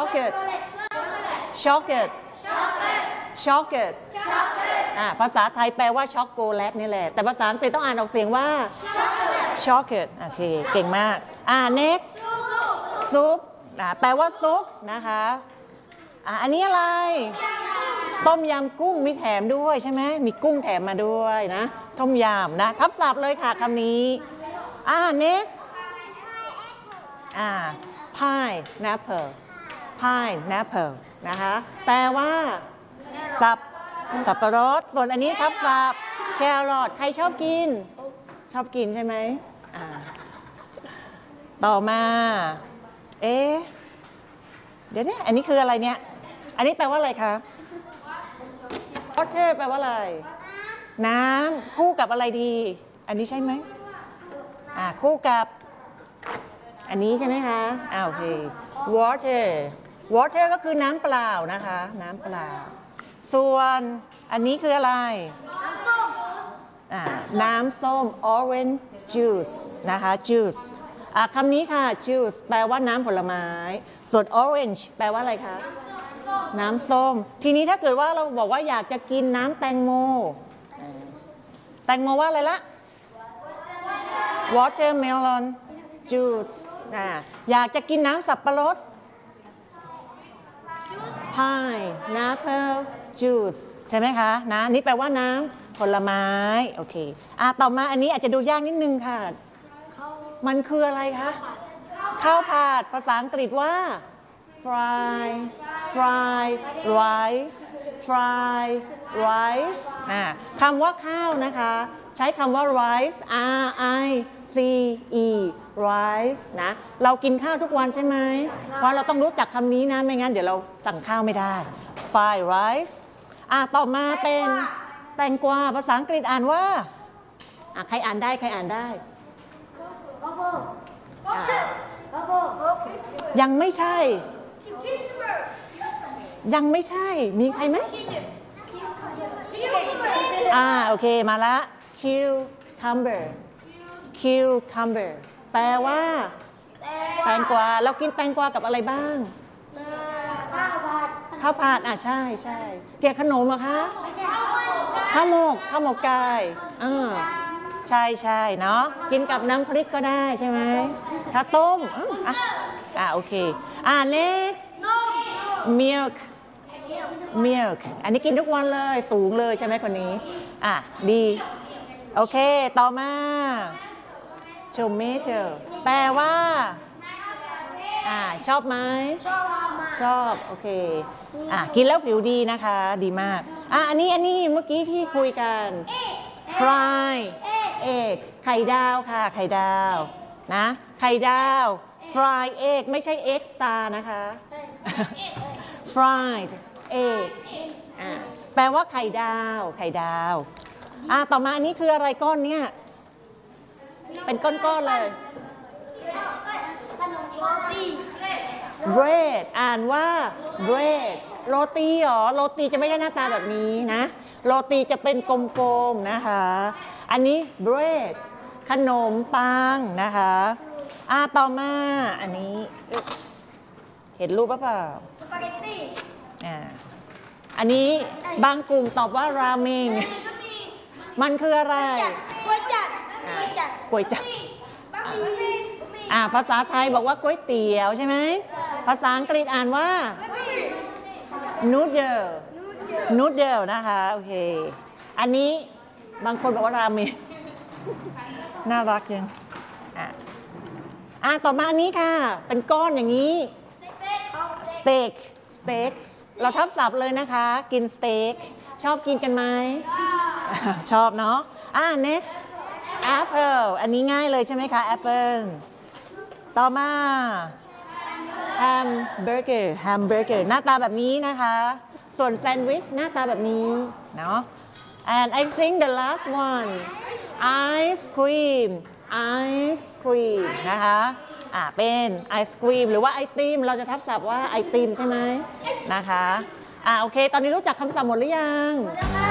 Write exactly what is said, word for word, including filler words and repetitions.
chocolate chocolate chocolate อ่าภาษาไทยแปลว่าช็อกโกแลตนี่แหละแต่ภาษาอังกฤษต้องอ่านออกเสียงว่า chocolate โอเคเก่งมากอ่า next ซุปอ่าแปลว่าซุปนะคะอ่าอันนี้อะไรต้มยำกุ้งมีแถมด้วยใช่ไหมมีกุ้งแถมมาด้วยนะต้มยำนะทับศัพท์เลยค่ะคำนี้อ่า next อ่า pineapple pineapple นะคะแปลว่าสับสับปะรดส่วนอันนี้ทับศัพท์แครอทใครชอบกินชอบกินใช่ไหมอ่าต่อมาเอ๊ะเดี๋ยวเนี่ยอันนี้คืออะไรเนี่ยอันนี้แปลว่าอะไรคะ water แปลว่าอะไรน้ำคู่กับอะไรดีอันนี้ใช่ไหมอ่าคู่กับอันนี้ใช่ไหมคะอ่าโอเค water water ก็คือน้ำเปล่านะคะน้ำเปล่าส่วนอันนี้คืออะไรน้ำส้มอ่าน้ำส้ม orange juice นะคะ juice อ่าคำนี้ค่ะ juice แปลว่าน้ำผลไม้ส่วน orange แปลว่าอะไรคะน้ำส้มทีนี้ถ้าเกิดว่าเราบอกว่าอยากจะกินน้ำแตงโมแตงโมว่าอะไรละ watermelon juice อ่าอยากจะกินน้ำสับปะรด pineapple juice ใช่ไหมคะนะนี่แปลว่าน้ำผลไม้โอเคอ่ะต่อมาอันนี้อาจจะดูยากนิดนึงค่ะมันคืออะไรคะข้าวผัดภาษาอังกฤษว่า fry fry rice fry rice อ่ะคำว่าข้าวนะคะใช้คำว่า rice r i c e rice นะเรากินข้าวทุกวันใช่ไหมเพราะเราต้องรู้จักคำนี้นะไม่งั้นเดี๋ยวเราสั่งข้าวไม่ได้ fry rice อ่ะต่อมาเป็นแตงกวาภาษาอังกฤษอ่านว่าอ่ะใครอ่านได้ใครอ่านได้ยังไม่ใช่ยังไม่ใช่มีใครไหมอ่าโอเคมาละ cucumber cucumber แปลว่าแตงกวาเรากินแตงกวากับอะไรบ้างข้าวผัดข้าวผัดอ่ะใช่ใช่เกี่ยวขนมเหรอคะข้าวหมกข้าวหมกไก่อ่าใช่ใช่เนาะกินกับน้ำพริกก็ได้ใช่ไหมถ้าต้มอ่ะอ่ะโอเคอ่ะ next milk milk อันนี้กินทุกวันเลยสูงเลยใช่ไหมคนนี้อ่ะดีโอเคต่อมา tomato แปลว่าอ่าชอบไหมชอบชอบโอเคอ่ะกินแล้วผิวดีนะคะดีมากอ่ะอันนี้อันนี้เมื่อกี้ที่คุยกัน fry egg ไข่ดาวค่ะไข่ดาวนะไข่ดาว fry egg ไม่ใช่ egg star นะคะ fried egg อ่ะแปลว่าไข่ดาวไข่ดาวอ่ะต่อมาอันนี้คืออะไรก้อนเนี้ยเป็นก้อนๆเลย bread อ่านว่า bread โรตีหรอโรตีจะไม่ใช่หน้าตาแบบนี้นะโรตีจะเป็นกลมๆนะคะอันนี้ bread ขนมปังนะคะอ่ะต่อมาอันนี้เห็นรูปป่ะเปล่าสปาเกตตี้อ่าอันนี้บางกลุ่มตอบว่าราเมงมันคืออะไรก๋วยจั๊บก๋วยจั๊บอ่าภาษาไทยบอกว่าก๋วยเตี๋ยวใช่ไหมภาษาอังกฤษอ่านว่า noodle noodle นะคะโอเคอันนี้บางคนบอกว่าราเมงน่ารักจังอ่ะอ่ะต่อมาอันนี้ค่ะเป็นก้อนอย่างนี้สเต็กสเต็กเราทับศัพท์เลยนะคะกินสเต็กชอบกินกันไหมชอบเนาะอ่ะ next apple อันนี้ง่ายเลยใช่ไหมคะ apple ต่อมาแฮมเบอร์เกอร์แฮมเบอร์เกอร์หน้าตาแบบนี้นะคะส่วนแซนด์วิชหน้าตาแบบนี้เนาะ and I think the last one ice cream ice cream นะคะอ่าเป็นไอศครีมหรือว่าไอติมเราจะทับศัพท์ว่าไอติมใช่ไหมนะคะอ่าโอเคตอนนี้รู้จักคำศัพท์หมดหรือยัง